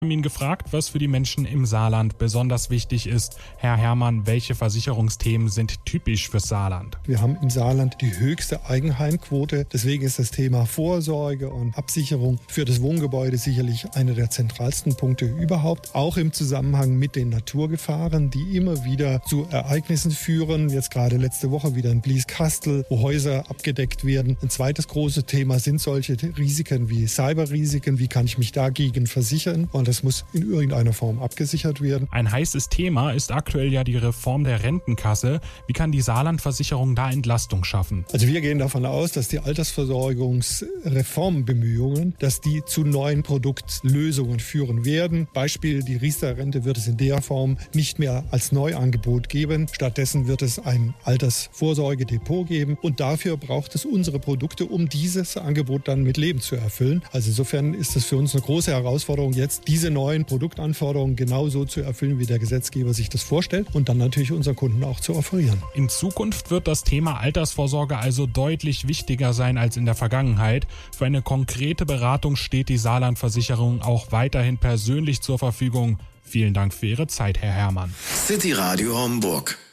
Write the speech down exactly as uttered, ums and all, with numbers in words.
Wir haben ihn gefragt, was für die Menschen im Saarland besonders wichtig ist. Herr Herrmann, welche Versicherungsthemen sind typisch fürs Saarland? Wir haben im Saarland die höchste Eigenheimquote. Deswegen ist das Thema Vorsorge und Absicherung für das Wohngebäude sicherlich einer der zentralsten Punkte überhaupt. Auch im Zusammenhang mit den Naturgefahren, die immer wieder zu Ereignissen führen. Jetzt gerade letzte Woche wieder in Blieskastel, wo Häuser abgedeckt werden. Ein zweites großes Thema sind solche Risiken wie Cyberrisiken. Wie kann ich mich dagegen versichern? Und das muss in irgendeiner Form abgesichert werden. Ein heißes Thema ist aktuell ja die Reform der Rentenkasse. Wie kann die Saarlandversicherung da Entlastung schaffen? Also wir gehen davon aus, dass die Altersversorgungsreformbemühungen, dass die zu neuen Produktlösungen führen werden. Beispiel, die Riester-Rente wird es in der Form nicht mehr als Neuangebot geben. Stattdessen wird es ein Altersvorsorgedepot geben. Und dafür braucht es unsere Produkte, um dieses Angebot dann mit Leben zu erfüllen. Also insofern ist es für uns eine große Herausforderung, jetzt diese neuen Produktanforderungen genauso zu erfüllen, wie der Gesetzgeber sich das vorstellt und dann natürlich unseren Kunden auch zu offerieren. In Zukunft wird das Thema Altersvorsorge also deutlich wichtiger sein als in der Vergangenheit. Für eine konkrete Beratung steht die Saarlandversicherung auch weiterhin persönlich zur Verfügung. Vielen Dank für Ihre Zeit, Herr Herrmann. City Radio Homburg.